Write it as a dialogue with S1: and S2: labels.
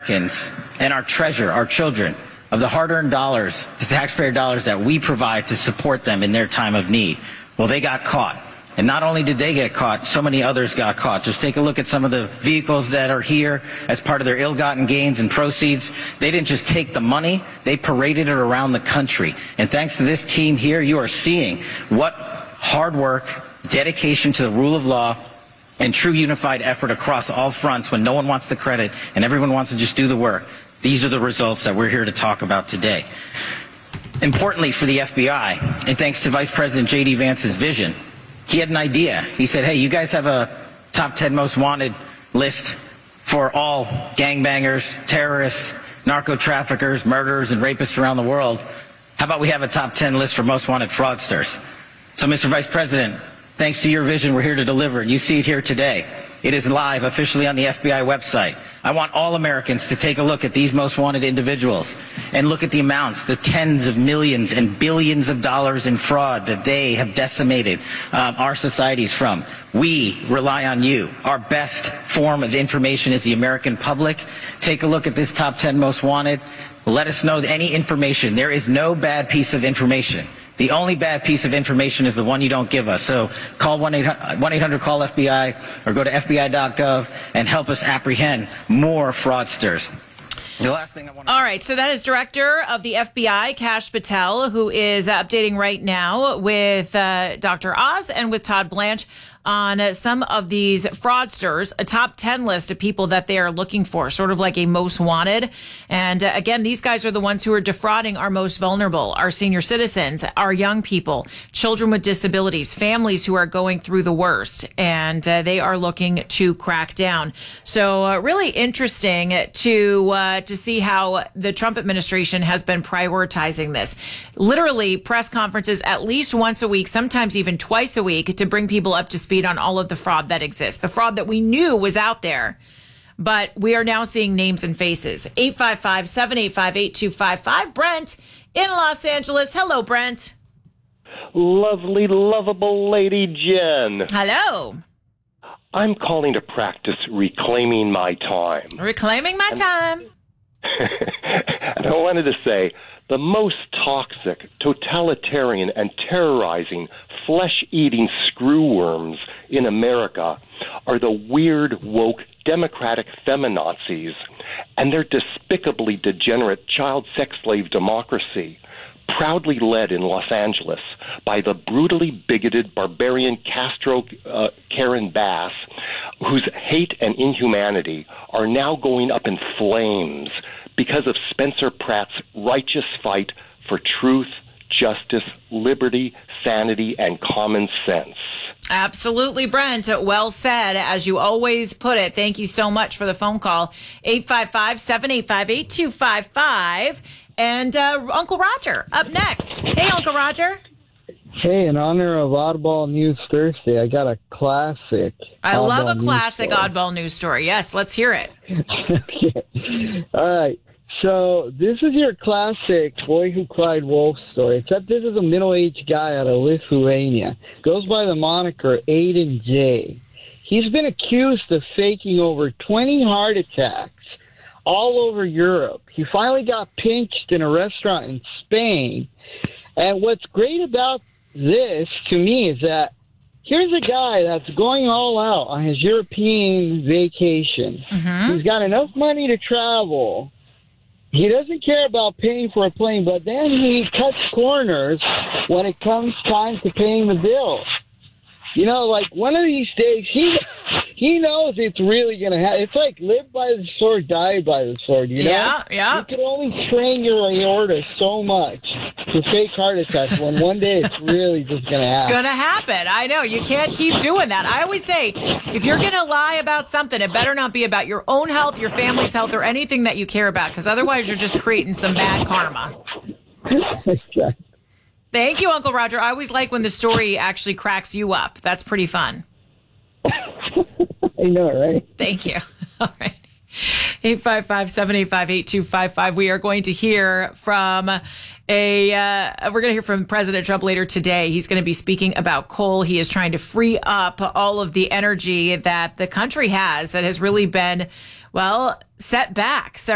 S1: Americans and our treasure, our children, of the hard-earned dollars, the taxpayer dollars that we provide to support them in their time of need. Well, they got caught. And not only did they get caught, so many others got caught. Just take a look at some of the vehicles that are here as part of their ill-gotten gains and proceeds. They didn't just take the money, they paraded it around the country. And thanks to this team here, you are seeing what hard work, dedication to the rule of law, and true unified effort across all fronts when no one wants the credit and everyone wants to just do the work. These are the results that we're here to talk about today. Importantly for the FBI, and thanks to Vice President J.D. Vance's vision, he had an idea. He said, hey, you guys have a top 10 most wanted list for all gangbangers, terrorists, narco-traffickers, murderers, and rapists around the world. How about we have a top 10 list for most wanted fraudsters? So, Mr. Vice President, thanks to your vision, we're here to deliver, and you see it here today. It is live officially on the FBI website. I want all Americans to take a look at these most wanted individuals and look at the amounts, the tens of millions and billions of dollars in fraud that they have decimated our societies from. We rely on you. Our best form of information is the American public. Take a look at this top 10 most wanted. Let us know any information. There is no bad piece of information. The only bad piece of information is the one you don't give us. So call 1-800-CALL-FBI or go to FBI.gov and help us apprehend more fraudsters. The last thing I want to...
S2: All right, so that is Director of the FBI, Kash Patel, who is updating right now with Dr. Oz and with Todd Blanche on some of these fraudsters, a top 10 list of people that they are looking for, sort of like a most wanted. And again, these guys are the ones who are defrauding our most vulnerable, our senior citizens, our young people, children with disabilities, families who are going through the worst. And they are looking to crack down. So really interesting to see how the Trump administration has been prioritizing this. Literally press conferences at least once a week, sometimes even twice a week, to bring people up to speed on all of the fraud that exists, the fraud that we knew was out there, but we are now seeing names and faces. 855-785-8255. Brent in Los Angeles. Hello, Brent.
S3: Lovely, lovable lady Jen.
S2: Hello.
S3: I'm calling to practice reclaiming my time.
S2: Reclaiming my time.
S3: And I wanted to say, the most toxic, totalitarian, and terrorizing flesh-eating screwworms in America are the weird, woke, democratic feminazis and their despicably degenerate child sex slave democracy, proudly led in Los Angeles by the brutally bigoted barbarian Castro Karen Bass, whose hate and inhumanity are now going up in flames because of Spencer Pratt's righteous fight for truth, justice, liberty, sanity, and common sense.
S2: Absolutely, Brent. Well said, as you always put it. Thank you so much for the phone call. 855-785-8255. And Uncle Roger up next. Hey, Uncle Roger.
S4: Hey, in honor of Oddball News Thursday, I got a classic.
S2: I love a classic Oddball News story. Yes, let's hear it.
S4: Okay. All right. So this is your classic Boy Who Cried Wolf story, except this is a middle-aged guy out of Lithuania. Goes by the moniker Aiden J. He's been accused of faking over 20 heart attacks all over Europe. He finally got pinched in a restaurant in Spain. And what's great about this, to me, is that here's a guy that's going all out on his European vacation. Mm-hmm. He's got enough money to travel. He doesn't care about paying for a plane, but then he cuts corners when it comes time to paying the bill. You know, like one of these days, he knows it's really going to happen. It's like live by the sword, die by the sword, you know?
S2: Yeah.
S4: You can only train your aorta so much to fake heart attacks when one day it's really just going to happen.
S2: It's going to happen. I know. You can't keep doing that. I always say, if you're going to lie about something, it better not be about your own health, your family's health, or anything that you care about, because otherwise you're just creating some bad karma.
S4: Exactly.
S2: Thank you, Uncle Roger. I always like when the story actually cracks you up. That's pretty fun.
S4: I know, right?
S2: Thank you. All right. 855-785-8255. We are going to hear from we're going to hear from President Trump later today. He's going to be speaking about coal. He is trying to free up all of the energy that the country has that has really been, well, set back